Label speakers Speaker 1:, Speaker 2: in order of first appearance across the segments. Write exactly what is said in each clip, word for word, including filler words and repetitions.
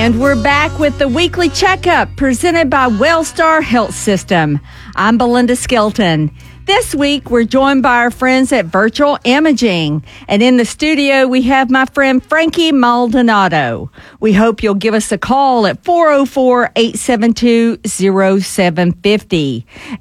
Speaker 1: And we're back with the weekly checkup presented by Wellstar Health System. I'm Belinda Skelton. This week, we're joined by our friends at Virtual Imaging. And in the studio, we have my friend Frankie Maldonado. We hope you'll give us a call at four oh four, eight seven two, oh seven five oh.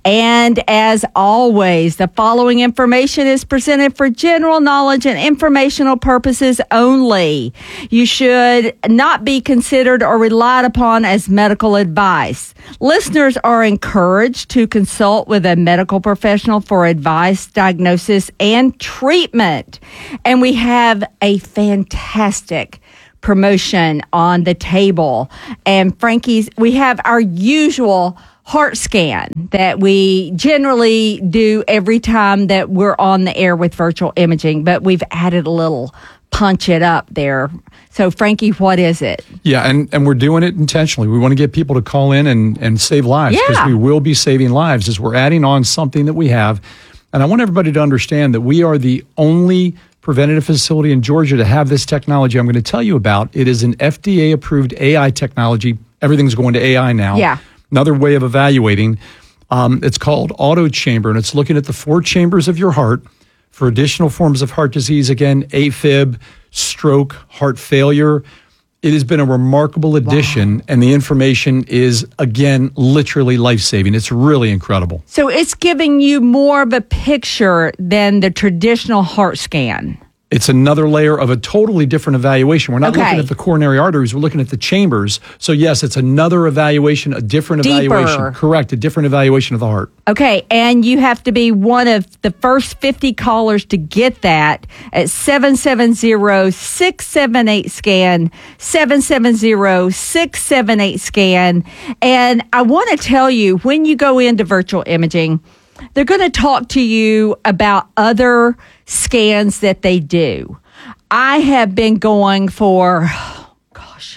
Speaker 1: And as always, the following information is presented for general knowledge and informational purposes only. You should not be considered or relied upon as medical advice. Listeners are encouraged to consult with a medical professional for advice, diagnosis, and treatment. And we have a fantastic promotion on the table. And Frankie's, we have our usual heart scan that we generally do every time that we're on the air with Virtual Imaging, but we've added a little punch it up there. So, Frankie, what is it?
Speaker 2: Yeah, and, and we're doing it intentionally. We want to get people to call in and, and save lives, because
Speaker 1: Yeah.
Speaker 2: we will be saving lives as we're adding on something that we have. And I want everybody to understand that we are the only preventative facility in Georgia to have this technology I'm going to tell you about. It is an F D A-approved A I technology. Everything's going to A I now.
Speaker 1: Yeah.
Speaker 2: Another way of evaluating. Um, it's called auto chamber, and it's looking at the four chambers of your heart for additional forms of heart disease, again, AFib, stroke, heart failure. It has been a remarkable addition, wow. And the information is, again, literally life-saving. It's really incredible.
Speaker 1: So it's giving you more of a picture than the traditional heart scan.
Speaker 2: It's another layer of a totally different evaluation. We're not
Speaker 1: Okay.
Speaker 2: looking at the coronary arteries. We're looking at the chambers. So, yes, it's another evaluation, a different
Speaker 1: Deeper.
Speaker 2: evaluation. Correct, a different evaluation of the heart.
Speaker 1: Okay, and you have to be one of the first fifty callers to get that at seven seven zero, six seven eight, SCAN, seven seven zero, six seven eight, SCAN. And I want to tell you, when you go into Virtual Imaging, they're going to talk to you about other scans that they do. I have been going for, oh, gosh,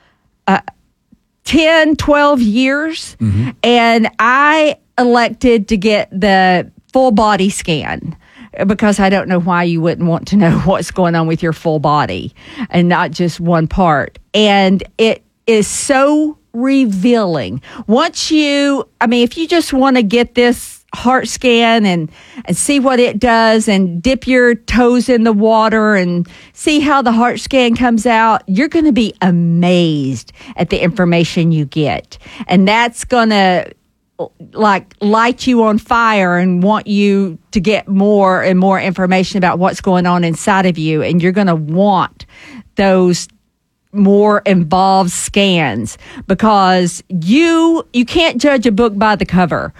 Speaker 1: uh, ten, twelve years, mm-hmm. and I elected to get the full body scan because I don't know why you wouldn't want to know what's going on with your full body and not just one part. And it is so revealing. Once you, I mean, if you just want to get this heart scan and, and see what it does and dip your toes in the water and see how the heart scan comes out, you're going to be amazed at the information you get. And that's going to like light you on fire and want you to get more and more information about what's going on inside of you. And you're going to want those more involved scans because you you can't judge a book by the cover.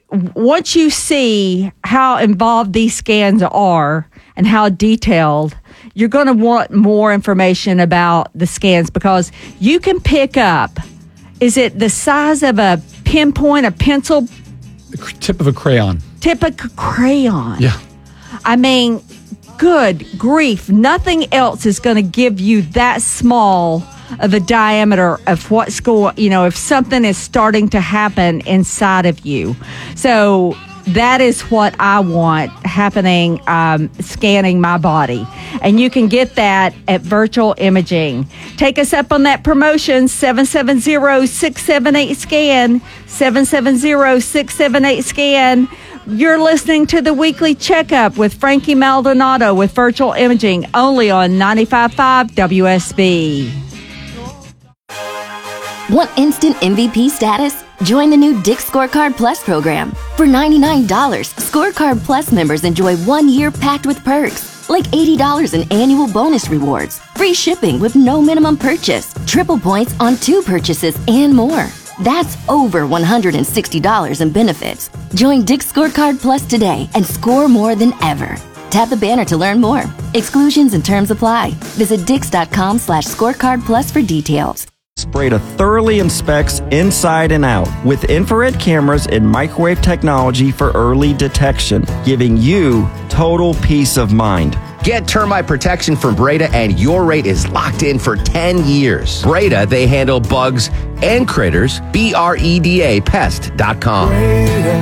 Speaker 1: Once you see how involved these scans are and how detailed, you're going to want more information about the scans because you can pick up, is it the size of a pinpoint, a pencil?
Speaker 2: The tip of a crayon.
Speaker 1: Tip of a crayon.
Speaker 2: Yeah.
Speaker 1: I mean, good grief. Nothing else is going to give you that small of a diameter of what's going, you know, if something is starting to happen inside of you. So that is what I want happening, um, scanning my body. And you can get that at Virtual Imaging. Take us up on that promotion, seven seven zero, six seven eight, SCAN, seven seven zero, six seven eight, SCAN. You're listening to the Weekly Checkup with Frankie Maldonado with Virtual Imaging, only on ninety-five point five W S B.
Speaker 3: Want instant M V P status? Join the new Dick's Scorecard Plus program. For ninety-nine dollars, Scorecard Plus members enjoy one year packed with perks, like eighty dollars in annual bonus rewards, free shipping with no minimum purchase, triple points on two purchases, and more. That's over one hundred sixty dollars in benefits. Join Dick's Scorecard Plus today and score more than ever. Tap the banner to learn more. Exclusions and terms apply. Visit dix.com slash scorecard plus for details.
Speaker 4: Breda thoroughly inspects inside and out with infrared cameras and microwave technology for early detection, giving you total peace of mind.
Speaker 5: Get termite protection from Breda and your rate is locked in for ten years. Breda, they handle bugs and critters. B R E D A pest dot com.
Speaker 6: Breda,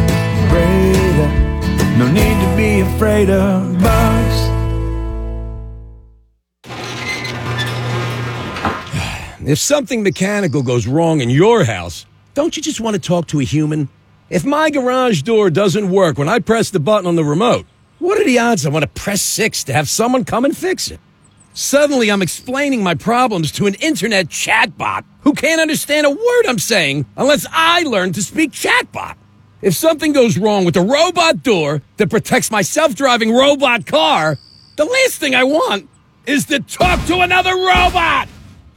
Speaker 6: Breda, no need to be afraid of bugs. If something mechanical goes wrong in your house, don't you just want to talk to a human? If my garage door doesn't work when I press the button on the remote, what are the odds I want to press six to have someone come and fix it? Suddenly, I'm explaining my problems to an internet chatbot who can't understand a word I'm saying unless I learn to speak chatbot. If something goes wrong with the robot door that protects my self-driving robot car, the last thing I want is to talk to another robot.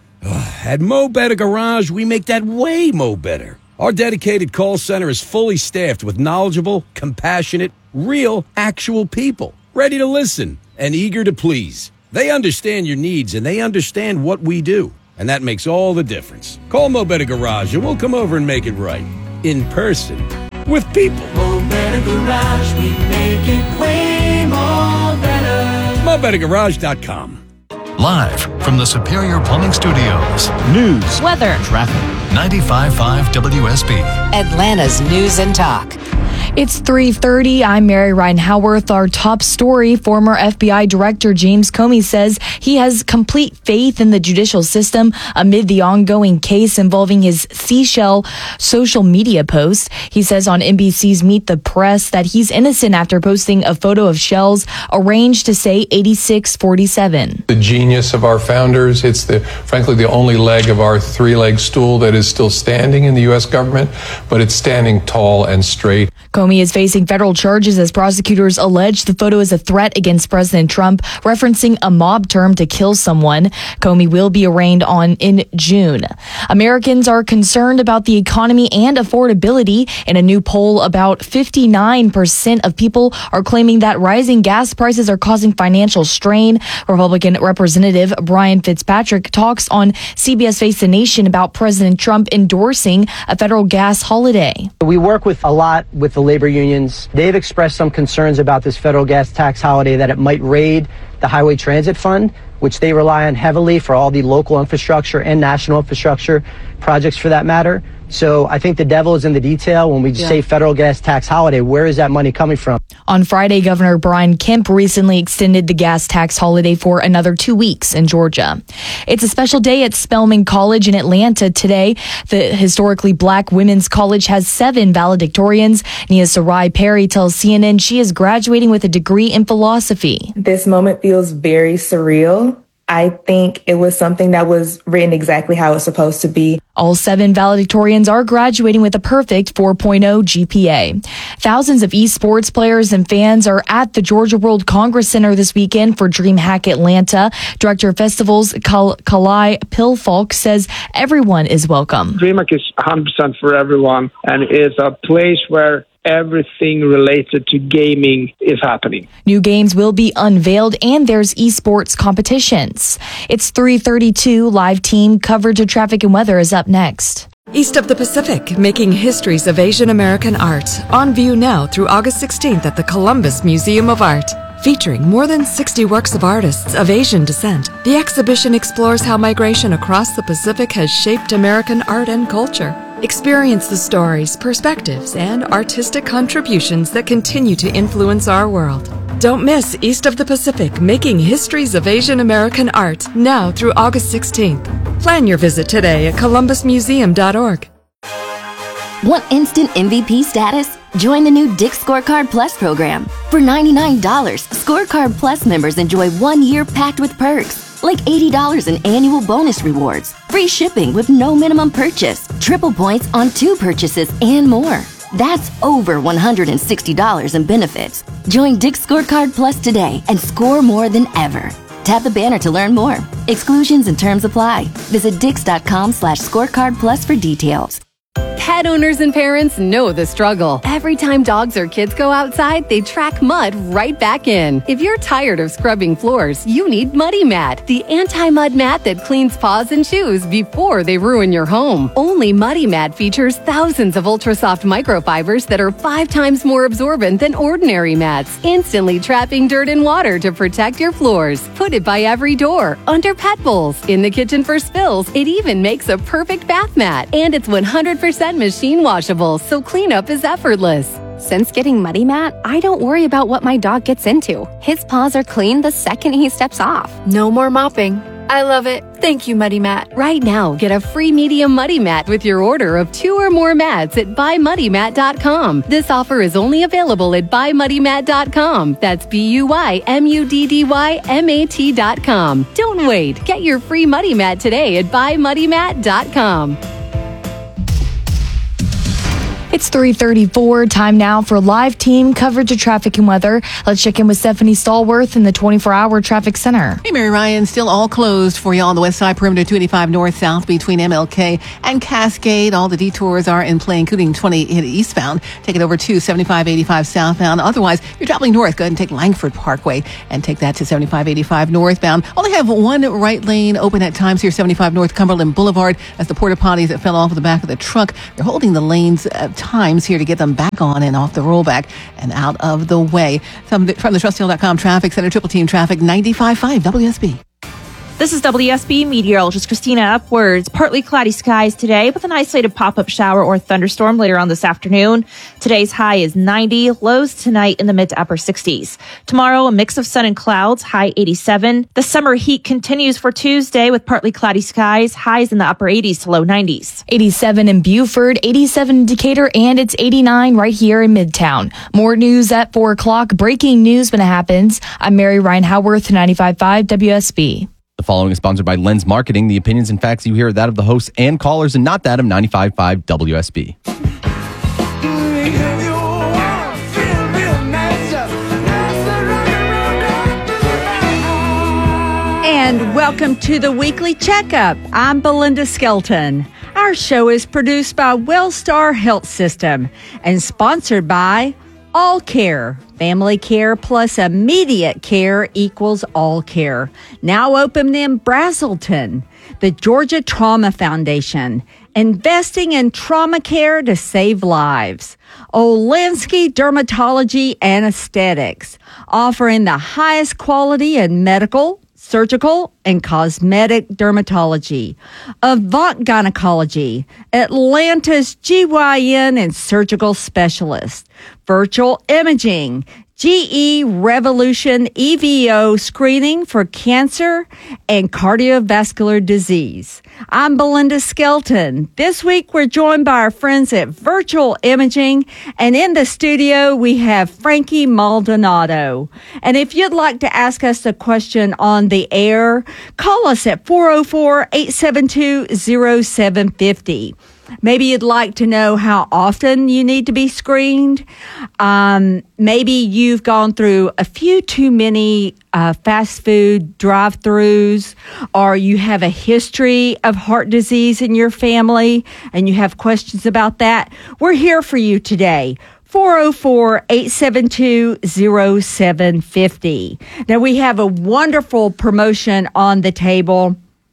Speaker 6: At Mo Better Garage, we make that way mo better. Our dedicated call center is fully staffed with knowledgeable, compassionate, real, actual people, ready to listen and eager to please. They understand your needs and they understand what we do, and that makes all the difference. Call Mo Better Garage and we'll come over and make it right. In person. With people.
Speaker 7: Mo Better Garage, we make it way more better.
Speaker 6: Mo Better Garage dot com.
Speaker 8: Live from the Superior Plumbing Studios.
Speaker 9: News,
Speaker 10: weather,
Speaker 8: traffic. ninety-five point five W S B.
Speaker 10: Atlanta's News and Talk.
Speaker 11: It's three thirty. I'm Mary Ryan Howarth. Our top story, former F B I Director James Comey says he has complete faith in the judicial system amid the ongoing case involving his seashell social media post. He says on N B C's Meet the Press that he's innocent after posting a photo of shells arranged to say eighty-six forty-seven.
Speaker 12: The genius of our founders. It's the, frankly, the only leg of our three-leg stool that is still standing in the U S government, but it's standing tall and straight.
Speaker 11: Comey is facing federal charges as prosecutors allege the photo is a threat against President Trump, referencing a mob term to kill someone. Comey will be arraigned on in June. Americans are concerned about the economy and affordability. In a new poll, about fifty-nine percent of people are claiming that rising gas prices are causing financial strain. Republican Representative Brian Fitzpatrick talks on C B S Face the Nation about President Trump endorsing a federal gas holiday.
Speaker 13: We work with a lot with the labor unions. They've expressed some concerns about this federal gas tax holiday, that it might raid the Highway Transit Fund, which they rely on heavily for all the local infrastructure and national infrastructure projects for that matter. So I think the devil is in the detail when we yeah. say federal gas tax holiday. Where is that money coming from?
Speaker 11: On Friday, Governor Brian Kemp recently extended the gas tax holiday for another two weeks in Georgia. It's a special day at Spelman College in Atlanta today. The historically black women's college has seven valedictorians. Nia Sarai Perry tells C N N she is graduating with a degree in philosophy.
Speaker 14: This moment feels very surreal. I think it was something that was written exactly how it's supposed to be.
Speaker 11: All seven valedictorians are graduating with a perfect four point oh G P A. Thousands of esports players and fans are at the Georgia World Congress Center this weekend for DreamHack Atlanta. Director of Festivals Kal- Kalai Pilfalk says everyone is welcome.
Speaker 15: DreamHack is one hundred percent for everyone, and it's a place where everything related to gaming is happening.
Speaker 11: New games will be unveiled and there's esports competitions. It's three thirty-two. Live team coverage of traffic and weather is up next.
Speaker 16: East of the Pacific, making histories of Asian American art. On view now through August sixteenth at the Columbus Museum of Art. Featuring more than sixty works of artists of Asian descent, the exhibition explores how migration across the Pacific has shaped American art and culture. Experience the stories, perspectives, and artistic contributions that continue to influence our world. Don't miss East of the Pacific, making histories of Asian American art, now through August sixteenth. Plan your visit today at columbus museum dot org.
Speaker 3: Want instant M V P status? Join the new Dick's Scorecard Plus program. For ninety-nine dollars, Scorecard Plus members enjoy one year packed with perks, like eighty dollars in annual bonus rewards, free shipping with no minimum purchase, triple points on two purchases, and more. That's over one hundred sixty dollars in benefits. Join Dick's Scorecard Plus today and score more than ever. Tap the banner to learn more. Exclusions and terms apply. Visit dix.com slash scorecard plus for details.
Speaker 17: Pet owners and parents know the struggle. Every time dogs or kids go outside, they track mud right back in. If you're tired of scrubbing floors, you need Muddy Mat, the anti-mud mat that cleans paws and shoes before they ruin your home. Only Muddy Mat features thousands of ultra-soft microfibers that are five times more absorbent than ordinary mats, instantly trapping dirt and water to protect your floors. Put it by every door, under pet bowls, in the kitchen for spills. It even makes a perfect bath mat, and it's one hundred percent machine washable, so cleanup is effortless.
Speaker 18: Since getting Muddy Mat, I don't worry about what my dog gets into. His paws are clean the second he steps off.
Speaker 19: No more mopping.
Speaker 17: I love it. Thank you, Muddy Mat. Right now, get a free medium Muddy Mat with your order of two or more mats at buy muddy mat dot com. This offer is only available at buy muddy mat dot com. That's B U Y M U D D Y M A T dot com. Don't wait. Get your free Muddy Mat today at buy muddy mat dot com.
Speaker 11: It's three thirty-four. Time now for live team coverage of traffic and weather. Let's check in with Stephanie Stallworth in the twenty-four hour traffic center.
Speaker 9: Hey, Mary Ryan, still all closed for you on the west side perimeter two eighty-five north-south between M L K and Cascade. All the detours are in play, including twenty eastbound. Take it over to seventy-five eighty-five southbound. Otherwise, if you're traveling north, go ahead and take Langford Parkway and take that to seventy-five eighty-five northbound. Only have one right lane open at times here, seventy-five North Cumberland Boulevard. As the porta potties that fell off of the back of the truck, they're holding the lanes uh, times here to get them back on and off the rollback and out of the way. From the, from the trust hill dot com Traffic Center, Triple Team Traffic, ninety-five point five W S B.
Speaker 19: This is W S B meteorologist Christina Upwards. Partly cloudy skies today with an isolated pop-up shower or thunderstorm later on this afternoon. Today's high is ninety, lows tonight in the mid to upper sixties. Tomorrow, a mix of sun and clouds, high eighty-seven. The summer heat continues for Tuesday with partly cloudy skies, highs in the upper eighties to low nineties.
Speaker 11: eighty-seven in Beaufort, eighty-seven in Decatur, and it's eighty-nine right here in Midtown. More news at four o'clock. Breaking news when it happens. I'm Mary Ryan Howarth, ninety-five point five W S B.
Speaker 20: The following is sponsored by Lens Marketing. The opinions and facts you hear are that of the hosts and callers and not that of ninety-five point five W S B.
Speaker 1: And welcome to the Weekly Checkup. I'm Belinda Skelton. Our show is produced by Wellstar Health System and sponsored by All Care. Family care plus immediate care equals all care. Now open in Brazelton. The Georgia Trauma Foundation. Investing in trauma care to save lives. Olinsky Dermatology and Aesthetics. Offering the highest quality in medical, surgical, and cosmetic dermatology. Avant Gynecology, Atlanta's G Y N and surgical specialist. Virtual Imaging, G E Revolution E V O screening for cancer and cardiovascular disease. I'm Belinda Skelton. This week we're joined by our friends at Virtual Imaging, and in the studio we have Frankie Maldonado. And if you'd like to ask us a question on the air, call us at four oh four, eight seven two, oh seven five oh. Maybe you'd like to know how often you need to be screened. Um, maybe you've gone through a few too many uh, fast food drive-thrus, or you have a history of heart disease in your family and you have questions about that. We're here for you today. four oh four, eight seven two, oh seven five oh. Now, we have a wonderful promotion on the table.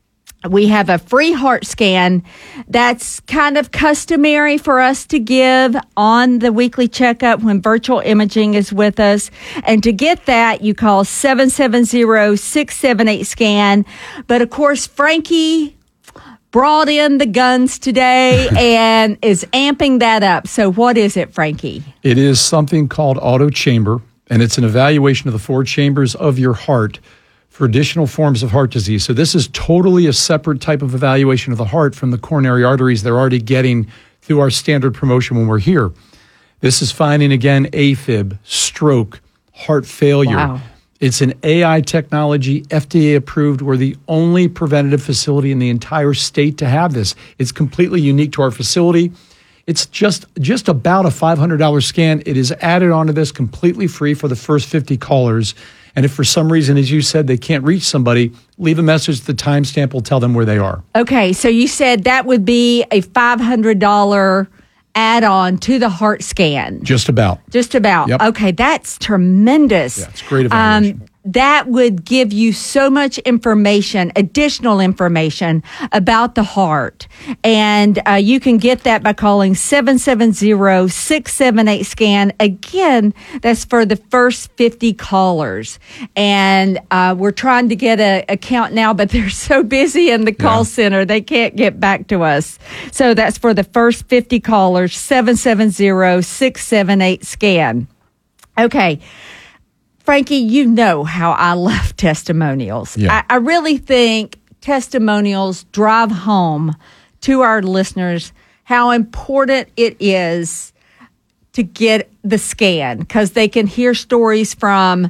Speaker 1: We have a free heart scan that's kind of customary for us to give on the weekly checkup when Virtual Imaging is with us. And to get that, you call seven seven zero, six seven eight, SCAN. But of course, Frankie brought in the guns today and is amping that up. So what is it, Frankie?
Speaker 2: It is something called auto chamber, and it's an evaluation of the four chambers of your heart for additional forms of heart disease. So this is totally a separate type of evaluation of the heart from the coronary arteries they're already getting through our standard promotion when we're here. This is finding, again, AFib, stroke, heart failure.
Speaker 1: Wow.
Speaker 2: It's an A I technology, F D A approved. We're the only preventative facility in the entire state to have this. It's completely unique to our facility. It's just just about a five hundred dollars scan. It is added onto this completely free for the first fifty callers. And if for some reason, as you said, they can't reach somebody, leave a message. The timestamp will tell them where they are.
Speaker 1: Okay, so you said that would be a five hundred dollars add-on to the heart scan.
Speaker 2: Just about.
Speaker 1: Just about.
Speaker 2: Yep.
Speaker 1: Okay, that's tremendous.
Speaker 2: Yeah, it's great evaluation.
Speaker 1: Um, that would give you so much information, additional information about the heart. And uh, you can get that by calling seven seven zero, six seven eight, SCAN. Again, that's for the first fifty callers. And uh, we're trying to get a, a count now, but they're so busy in the call yeah. center, they can't get back to us. So that's for the first fifty callers, seven seven zero, six seven eight, SCAN. Okay. Frankie, you know how I love testimonials.
Speaker 2: Yeah.
Speaker 1: I, I really think testimonials drive home to our listeners how important it is to get the scan, because they can hear stories from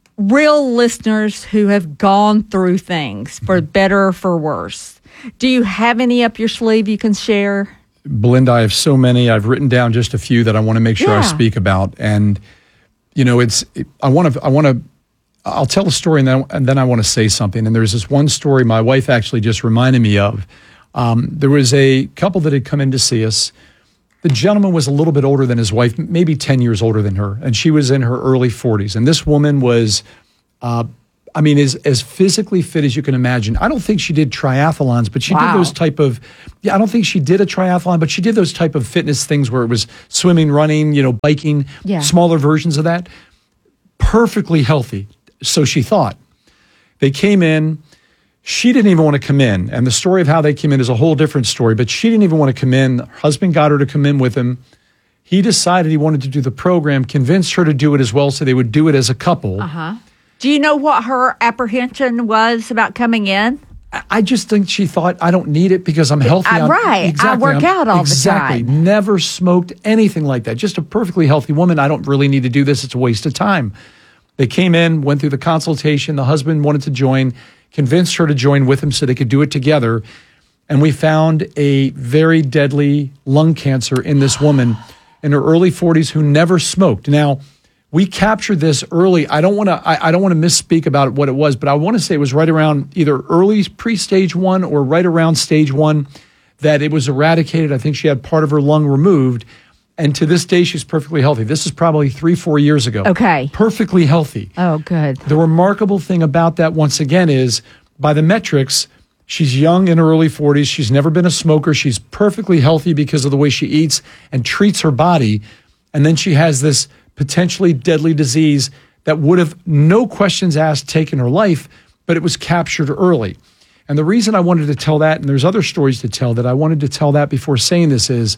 Speaker 1: real listeners who have gone through things, for better or for worse. Do you have any up your sleeve you can share?
Speaker 2: Belinda, I have so many. I've written down just a few that I want to make sure
Speaker 1: Yeah.
Speaker 2: I speak about. And, you know, it's, it, I want to, I want to, I'll tell a story and then, and then I want to say something. And there's this one story my wife actually just reminded me of. Um, there was a couple that had come in to see us. The gentleman was a little bit older than his wife, maybe ten years older than her. And she was in her early forties. And this woman was, uh, I mean, as, as physically fit as you can imagine. I don't think she did triathlons, but she
Speaker 1: Wow.
Speaker 2: did those type of, yeah, I don't think she did a triathlon, but she did those type of fitness things where it was swimming, running, you know, biking,
Speaker 1: Yeah.
Speaker 2: smaller versions of that. Perfectly healthy. So she thought. They came in. She didn't even want to come in. And the story of how they came in is a whole different story, but she didn't even want to come in. Her husband got her to come in with him. He decided he wanted to do the program, convinced her to do it as well, so they would do it as a couple.
Speaker 1: Uh-huh. Do you know what her apprehension was about coming in?
Speaker 2: I- I just think she thought, I don't need it because I'm healthy.
Speaker 1: I-
Speaker 2: I'm-
Speaker 1: right. I work
Speaker 2: I'm-
Speaker 1: out all the
Speaker 2: exactly.
Speaker 1: time.
Speaker 2: Never smoked anything like that. Just a perfectly healthy woman. I don't really need to do this. It's a waste of time. They came in, went through the consultation. The husband wanted to join, convinced her to join with him so they could do it together. And we found a very deadly lung cancer in this woman in her early forties who never smoked. Now, we captured this early. I don't want to I, I don't want to misspeak about what it was, but I want to say it was right around either early pre-stage one or right around stage one that it was eradicated. I think she had part of her lung removed. And to this day, she's perfectly healthy. This is probably three, four years ago.
Speaker 1: Okay.
Speaker 2: Perfectly healthy.
Speaker 1: Oh, good.
Speaker 2: The remarkable thing about that, once again, is by the metrics, she's young in her early forties. She's never been a smoker. She's perfectly healthy because of the way she eats and treats her body. And then she has this potentially deadly disease that would have, no questions asked, taken her life, but it was captured early. And the reason I wanted to tell that, and there's other stories to tell, that I wanted to tell that before saying this is,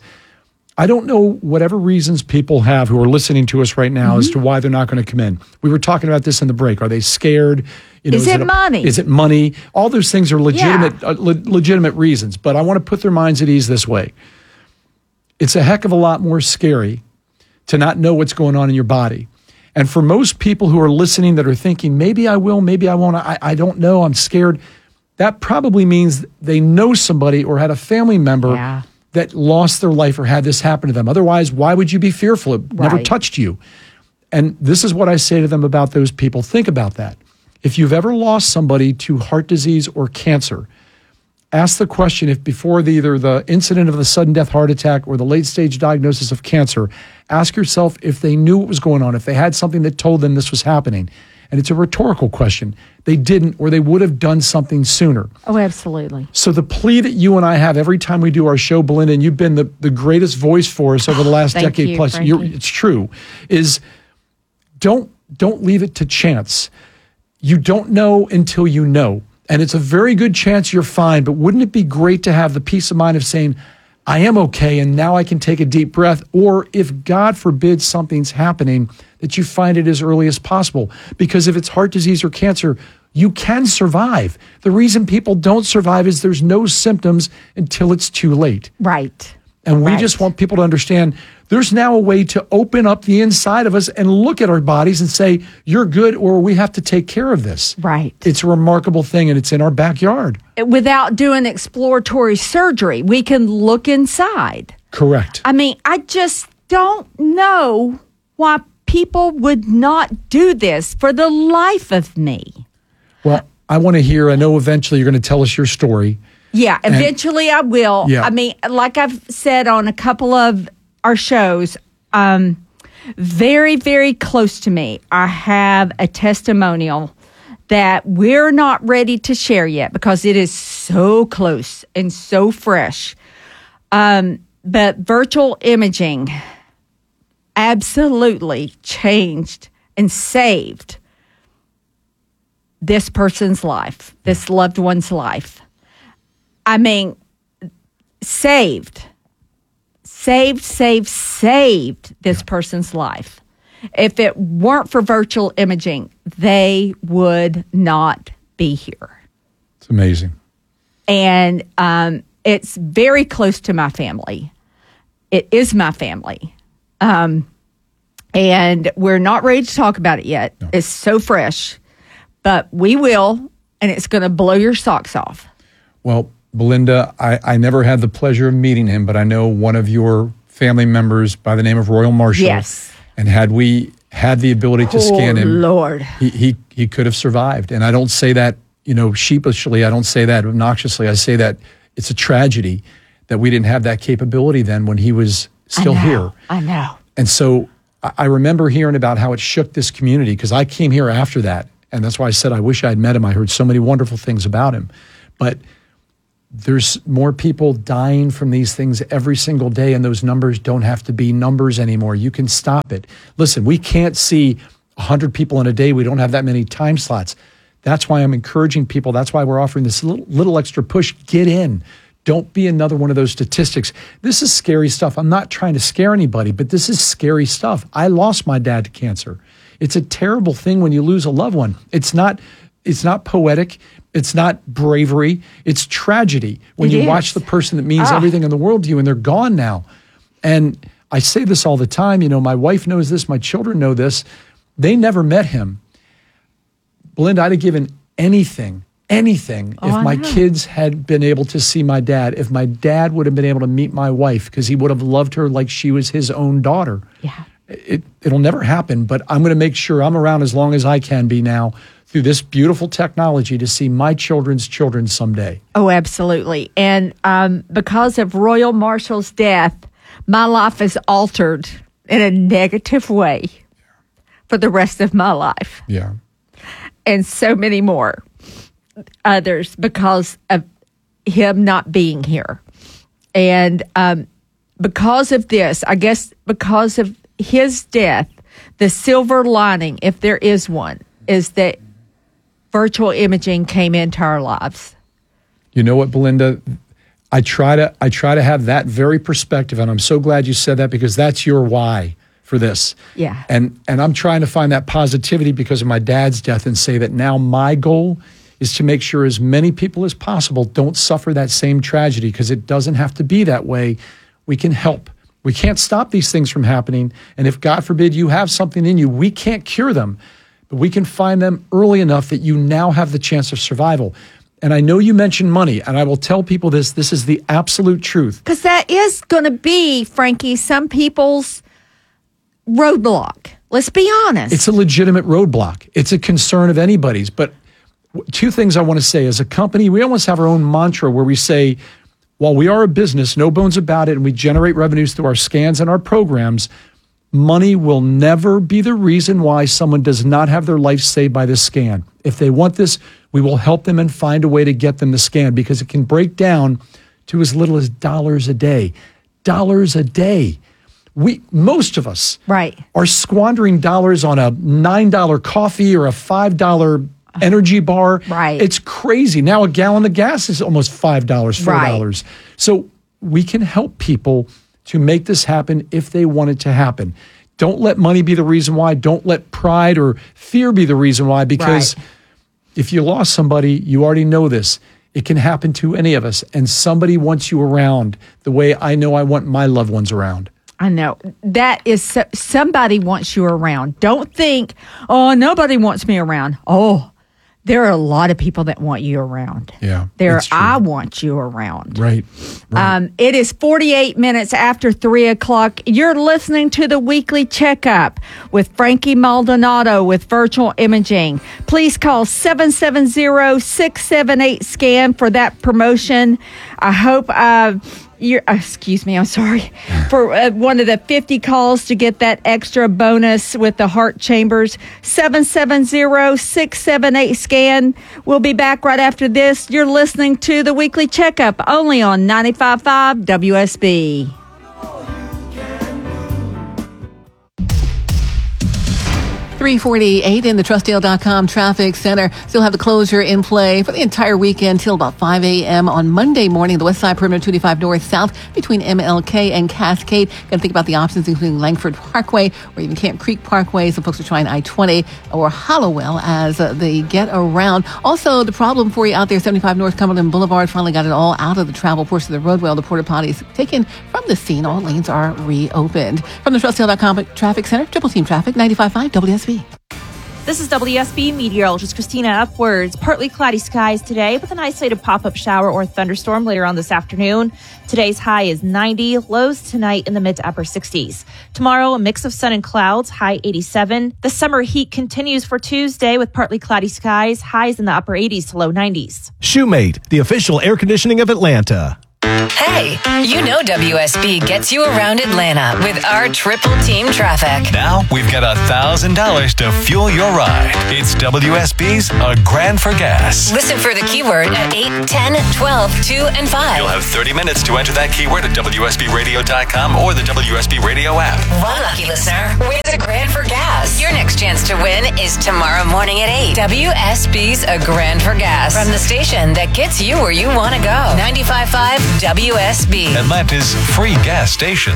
Speaker 2: I don't know whatever reasons people have who are listening to us right now
Speaker 1: Mm-hmm.
Speaker 2: as to why they're not going to come in. We were talking about this in the break. Are they scared? You know,
Speaker 1: Is it
Speaker 2: a-
Speaker 1: money?
Speaker 2: Is it money? All those things are legitimate, uh, le- legitimate reasons. But I want to put their minds at ease this way. It's a heck of a lot more scary to not know what's going on in your body. And for most people who are listening that are thinking, maybe I will, maybe I won't, I, I don't know, I'm scared, that probably means they know somebody or had a family member
Speaker 1: Yeah.
Speaker 2: that lost their life or had this happen to them. Otherwise, why would you be fearful? It never
Speaker 1: Right.
Speaker 2: touched you. And this is what I say to them about those people. Think about that. If you've ever lost somebody to heart disease or cancer, ask the question if before the, either the incident of the sudden death heart attack or the late stage diagnosis of cancer, ask yourself if they knew what was going on, if they had something that told them this was happening. And it's a rhetorical question. They didn't, or they would have done something sooner.
Speaker 1: Oh, absolutely.
Speaker 2: So the plea that you and I have every time we do our show, Belinda, and you've been the, the greatest voice for us over the last
Speaker 1: Thank
Speaker 2: decade
Speaker 1: you,
Speaker 2: plus,
Speaker 1: Frankie.
Speaker 2: you're, it's true, is don't don't leave it to chance. You don't know until you know. And it's a very good chance you're fine, but wouldn't it be great to have the peace of mind of saying, I am okay, and now I can take a deep breath? Or if God forbid something's happening, that you find it as early as possible. Because if it's heart disease or cancer, you can survive. The reason people don't survive is there's no symptoms until it's too late.
Speaker 1: Right.
Speaker 2: And we
Speaker 1: Right.
Speaker 2: just want people to understand there's now a way to open up the inside of us and look at our bodies and say, you're good, or we have to take care of this.
Speaker 1: Right.
Speaker 2: It's a remarkable thing, and it's in our backyard.
Speaker 1: Without doing exploratory surgery, we can look inside.
Speaker 2: Correct.
Speaker 1: I mean, I just don't know why people would not do this for the life of me.
Speaker 2: Well, I want to hear, I know eventually you're going to tell us your story.
Speaker 1: Yeah,
Speaker 2: And-
Speaker 1: eventually I will.
Speaker 2: Yeah.
Speaker 1: I mean, like I've said on a couple of our shows, um, very, very close to me, I have a testimonial that we're not ready to share yet because it is so close and so fresh. Um, but virtual imaging absolutely changed and saved this person's life, this loved one's life. I mean, saved, saved, saved, saved this person's life. If it weren't for virtual imaging, they would not be here.
Speaker 2: It's amazing.
Speaker 1: And um, it's very close to my family. It is my family. Um, and we're not ready to talk about it yet. No. It's so fresh. But we will, and it's going to blow your socks off.
Speaker 2: Well, Belinda, I, I never had the pleasure of meeting him, but I know one of your family members by the name of Royal Marshall.
Speaker 1: Yes.
Speaker 2: And had we had the ability to
Speaker 1: oh,
Speaker 2: scan him,
Speaker 1: Lord.
Speaker 2: He, he he could have survived. And I don't say that, you know, sheepishly. I don't say that obnoxiously. I say that it's a tragedy that we didn't have that capability then when he was still
Speaker 1: I know,
Speaker 2: here.
Speaker 1: I know.
Speaker 2: And so I, I remember hearing about how it shook this community because I came here after that. And that's why I said I wish I had met him. I heard so many wonderful things about him. But there's more people dying from these things every single day, and those numbers don't have to be numbers anymore. You can stop it. Listen, we can't see one hundred people in a day. We don't have that many time slots. That's why I'm encouraging people. That's why we're offering this little, little extra push. Get in. Don't be another one of those statistics. This is scary stuff. I'm not trying to scare anybody, but this is scary stuff. I lost my dad to cancer. It's a terrible thing when you lose a loved one. It's not, it's not poetic. It's not bravery. It's tragedy when
Speaker 1: it
Speaker 2: you
Speaker 1: is.
Speaker 2: watch the person that means
Speaker 1: Ah.
Speaker 2: everything in the world to you and they're gone now. And I say this all the time. You know, my wife knows this. My children know this. They never met him. Belinda, I'd have given anything, anything
Speaker 1: Oh,
Speaker 2: if
Speaker 1: I
Speaker 2: my
Speaker 1: know.
Speaker 2: kids had been able to see my dad, if my dad would have been able to meet my wife, because he would have loved her like she was his own daughter.
Speaker 1: Yeah.
Speaker 2: It, it'll never happen, but I'm going to make sure I'm around as long as I can be now through this beautiful technology to see my children's children someday.
Speaker 1: Oh, absolutely. And um, because of Royal Marshall's death, my life is altered in a negative way for the rest of my life.
Speaker 2: Yeah.
Speaker 1: And so many more others because of him not being here. And um, because of this, I guess because of his death, the silver lining, if there is one, is that virtual imaging came into our lives.
Speaker 2: You know what, Belinda? I try to I try to have that very perspective, and I'm so glad you said that because that's your why for this.
Speaker 1: Yeah.
Speaker 2: And and I'm trying to find that positivity because of my dad's death and say that now my goal is to make sure as many people as possible don't suffer that same tragedy because it doesn't have to be that way. We can help. We can't stop these things from happening. And if, God forbid, you have something in you, we can't cure them. But we can find them early enough that you now have the chance of survival. And I know you mentioned money, and I will tell people this. This is the absolute truth.
Speaker 1: Because that is going to be, Frankie, some people's roadblock. Let's be honest.
Speaker 2: It's a legitimate roadblock. It's a concern of anybody's. But w- two things I want to say. As a company, we almost have our own mantra where we say, while we are a business, no bones about it, and we generate revenues through our scans and our programs, money will never be the reason why someone does not have their life saved by this scan. If they want this, we will help them and find a way to get them the scan because it can break down to as little as dollars a day. Dollars a day. We, most of us
Speaker 1: right.
Speaker 2: are squandering dollars on a nine dollar coffee or a five dollar energy bar.
Speaker 1: Right.
Speaker 2: It's crazy. Now a gallon of gas is almost five dollars, four dollars. Right. So we can help people to make this happen if they want it to happen. Don't let money be the reason why. Don't let pride or fear be the reason why, because right. if you lost somebody, you already know this. It can happen to any of us, and somebody wants you around the way I know I want my loved ones around.
Speaker 1: I know. That is, so, somebody wants you around. Don't think, oh, nobody wants me around. Oh, there are a lot of people that want you around.
Speaker 2: Yeah.
Speaker 1: There, I want you around.
Speaker 2: Right. right.
Speaker 1: Um, it is forty-eight minutes after three o'clock. You're listening to the Weekly Checkup with Frankie Maldonado with Virtual Imaging. Please call seven seven zero, six seven eight, SCAN for that promotion. I hope uh, you're, uh, excuse me, I'm sorry, for uh, one of the fifty calls to get that extra bonus with the heart chambers. seven seven zero, six seven eight, SCAN. We'll be back right after this. You're listening to the Weekly Checkup only on ninety-five point five W S B.
Speaker 9: three forty-eight in the Trustdale dot com traffic center. Still have the closure in play for the entire weekend till about five a.m. on Monday morning. The west side perimeter two eighty-five north south between M L K and Cascade. Got to think about the options, including Langford Parkway or even Camp Creek Parkway. Some folks are trying I twenty or Hollowell as uh, they get around. Also, the problem for you out there, seventy-five North Cumberland Boulevard, finally got it all out of the travel portion of the roadway. All the porta potties taken from the scene. All lanes are reopened. From the Trustdale dot com traffic center, Triple Team Traffic, ninety-five point five W S B.
Speaker 19: This is W S B meteorologist Christina Upwards. Partly cloudy skies today with an isolated pop-up shower or thunderstorm later on this afternoon. Today's high is ninety, lows tonight in the mid to upper sixties. Tomorrow, a mix of sun and clouds, high eighty-seven. The summer heat continues for Tuesday with partly cloudy skies, highs in the upper eighties to low nineties.
Speaker 21: Shoemate, the official air conditioning of Atlanta.
Speaker 10: Hey, you know W S B gets you around Atlanta with our Triple Team Traffic.
Speaker 8: Now we've got one thousand dollars to fuel your ride. It's W S B's A Grand for Gas.
Speaker 10: Listen for the keyword at eight, ten, twelve, two, and five.
Speaker 8: You'll have thirty minutes to enter that keyword at W S B radio dot com or the W S B Radio app.
Speaker 10: One lucky listener wins a grand for gas. Your next chance to win is tomorrow morning at eight. W S B's A Grand for Gas. From the station that gets you where you want to go. ninety-five point five W S B.
Speaker 8: Atlanta's free gas station.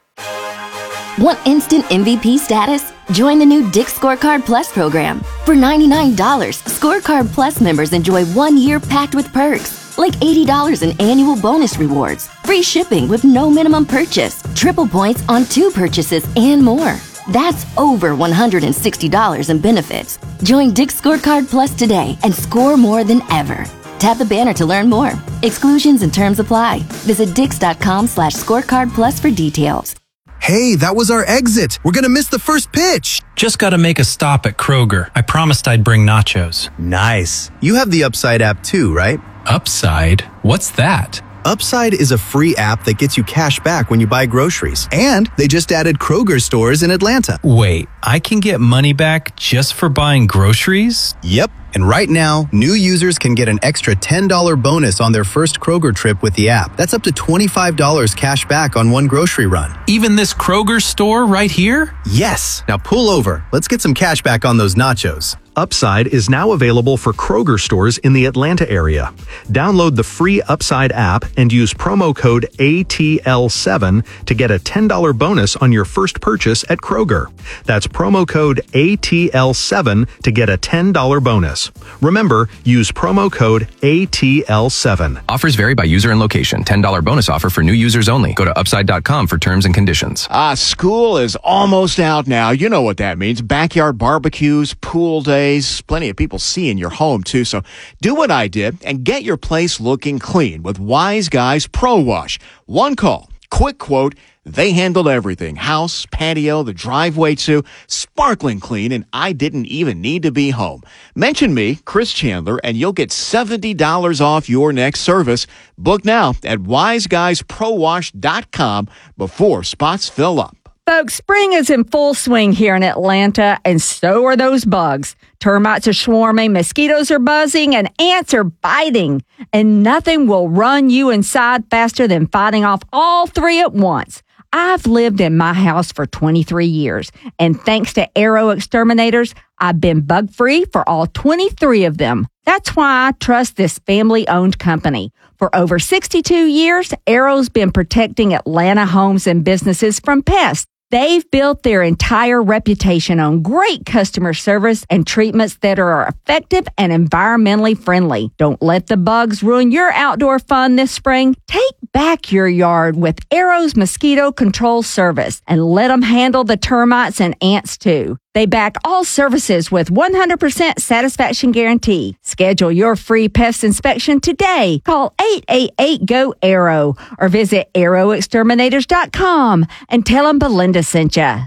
Speaker 3: Want instant M V P status? Join the new Dick's Scorecard Plus program. For ninety-nine dollars, Scorecard Plus members enjoy one year packed with perks, like eighty dollars in annual bonus rewards, free shipping with no minimum purchase, triple points on two purchases, and more. That's over one hundred sixty dollars in benefits. Join Dick's Scorecard Plus today and score more than ever. Tap the banner to learn more. Exclusions and terms apply. Visit dix.com slash scorecard plus for details.
Speaker 22: Hey, that was our exit. We're going to miss the first pitch.
Speaker 23: Just got to make a stop at Kroger. I promised I'd bring nachos.
Speaker 22: Nice. You have the Upside app too, right?
Speaker 23: Upside? What's that?
Speaker 22: Upside is a free app that gets you cash back when you buy groceries. And they just added Kroger stores in Atlanta.
Speaker 23: Wait, I can get money back just for buying groceries?
Speaker 22: Yep. And right now, new users can get an extra ten dollars bonus on their first Kroger trip with the app. That's up to twenty-five dollars cash back on one grocery run.
Speaker 23: Even this Kroger store right here?
Speaker 22: Yes. Now pull over. Let's get some cash back on those nachos.
Speaker 24: Upside is now available for Kroger stores in the Atlanta area. Download the free Upside app and use promo code A T L seven to get a ten dollars bonus on your first purchase at Kroger. That's promo code A T L seven to get a ten dollars bonus. Remember, use promo code A T L seven.
Speaker 25: Offers vary by user and location. ten dollars bonus offer for new users only. Go to upside dot com for terms and conditions.
Speaker 26: Ah, school is almost out now. You know what that means. Backyard barbecues, pool days, plenty of people seeing your home too. So do what I did and get your place looking clean with Wise Guys Pro Wash. One call, quick quote. They handled everything. House, patio, the driveway too. Sparkling clean, and I didn't even need to be home. Mention me, Chris Chandler, and you'll get seventy dollars off your next service. Book now at wise guys pro wash dot com before spots fill up.
Speaker 1: Folks, spring is in full swing here in Atlanta, and so are those bugs. Termites are swarming, mosquitoes are buzzing, and ants are biting. And nothing will run you inside faster than fighting off all three at once. I've lived in my house for twenty-three years, and thanks to Arrow Exterminators, I've been bug-free for all twenty-three of them. That's why I trust this family-owned company. For over sixty-two years, Arrow's been protecting Atlanta homes and businesses from pests. They've built their entire reputation on great customer service and treatments that are effective and environmentally friendly. Don't let the bugs ruin your outdoor fun this spring. Take back your yard with Arrow's Mosquito Control Service and let them handle the termites and ants too. They back all services with one hundred percent satisfaction guarantee. Schedule your free pest inspection today. Call eight eight eight, G O, ARROW or visit arrow exterminators dot com and tell them Belinda sent ya.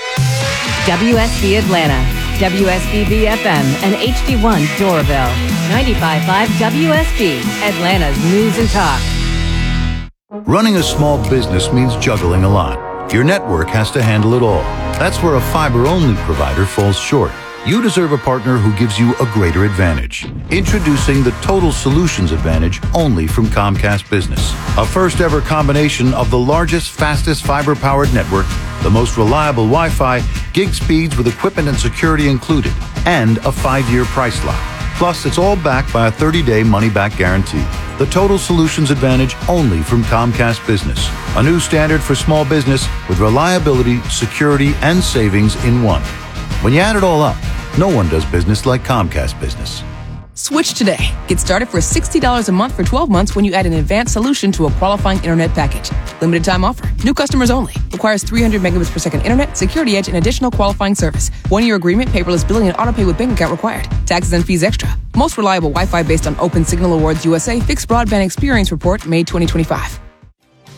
Speaker 27: W S B Atlanta, W S B B F M, and H D one Doraville. ninety-five point five W S B, Atlanta's News and Talk.
Speaker 28: Running a small business means juggling a lot. Your network has to handle it all. That's where a fiber-only provider falls short. You deserve a partner who gives you a greater advantage. Introducing the Total Solutions Advantage only from Comcast Business. A first-ever combination of the largest, fastest fiber-powered network the most reliable Wi-Fi, gig speeds with equipment and security included, and a five-year price lock. Plus, it's all backed by a thirty-day money-back guarantee. The Total Solutions Advantage only from Comcast Business. A new standard for small business with reliability, security, and savings in one. When you add it all up, no one does business like Comcast Business.
Speaker 4: Switch today. Get started for sixty dollars a month for twelve months when you add an advanced solution to a qualifying internet package. Limited time offer. New customers only. Requires three hundred megabits per second internet, security edge, and additional qualifying service. One-year agreement, paperless billing, and autopay with bank account required. Taxes and fees extra. Most reliable Wi-Fi based on Open Signal Awards U S A Fixed Broadband Experience Report, May twenty twenty-five.